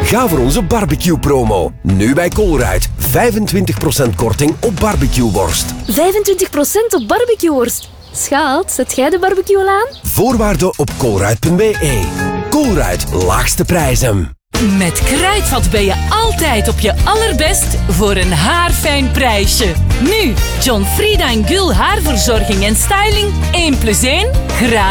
Ga voor onze barbecue-promo. Nu bij Colruyt. 25% korting op barbecueworst. 25% op barbecueworst. Schaat, zet jij de barbecue al aan? Voorwaarden op colruyt.be. Colruyt, laagste prijzen. Met Kruidvat ben je altijd op je allerbest voor een haarfijn prijsje. Nu, John Frieda en Gul haarverzorging en styling 1+1 gratis.